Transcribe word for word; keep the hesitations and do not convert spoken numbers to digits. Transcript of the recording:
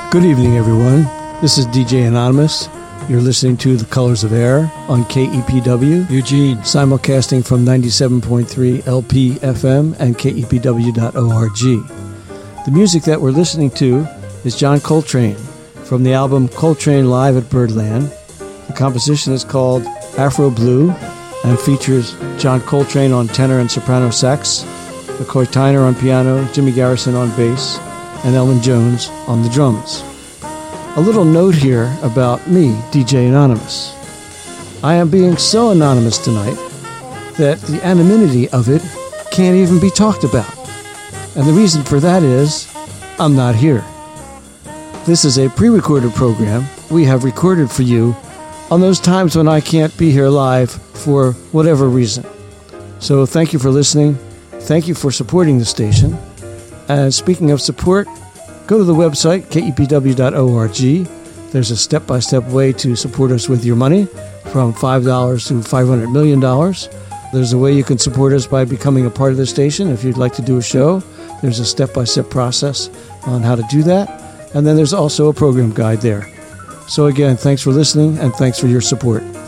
Good evening, everyone. This is D J Anonymous. You're listening to The Colors of Air on K E P W Eugene, simulcasting from ninety-seven point three L P F M and K E P W dot org. The music that we're listening to is John Coltrane from the album Coltrane Live at Birdland. The composition is called Afro Blue and features John Coltrane on tenor and soprano sax, McCoy Tyner on piano, Jimmy Garrison on bass, and Elvin Jones on the drums. A little note here about me, D J Anonymous. I am being so anonymous tonight that the anonymity of it can't even be talked about. And the reason for that is I'm not here. This is a pre-recorded program we have recorded for you on those times when I can't be here live for whatever reason. So thank you for listening. Thank you for supporting the station. And speaking of support, go to the website, K E P W dot org. There's a step-by-step way to support us with your money, from five dollars to five hundred million dollars. There's a way you can support us by becoming a part of the station. If you'd like to do a show, there's a step-by-step process on how to do that. And then there's also a program guide there. So again, thanks for listening and thanks for your support.